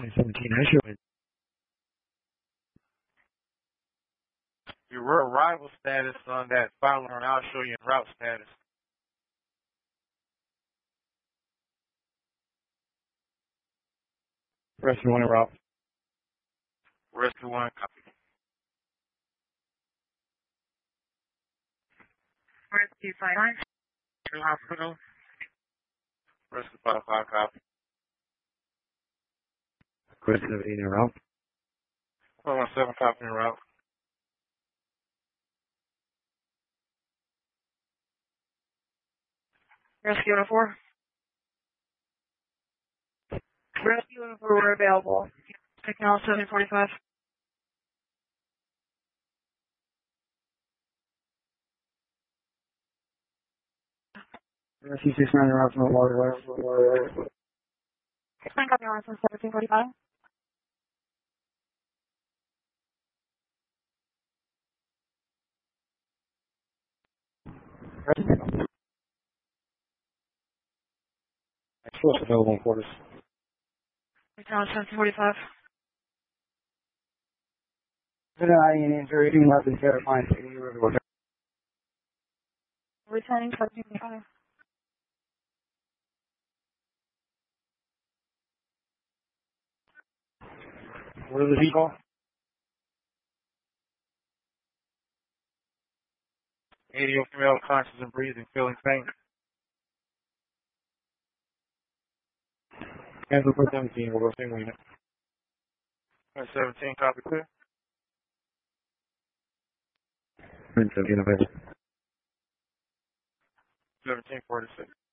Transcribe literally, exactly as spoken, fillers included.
seventeen, I show it. Your arrival status on that following, I'll show you in route status. Rescue one route. Rescue one, copy. Rescue five nine to hospital. Rescue five five, copy. Quest seventeen en route. one one seven, copy en route. Rescue one four. Rescue one four, we're available. Signal seven forty-five. Rescue six nine en route from the water. Nine copy on seventeen forty-five. Source available in quarters. Signal seventeen forty-five. Denying any injury, do not be terrifying to any river. Returning seventeen forty-five. What is the call? eighty female, conscious and breathing, feeling faint. Cancel for seventeen, we'll go single unit. seventeen, copy clear. seventeen available. seventeen forty-six.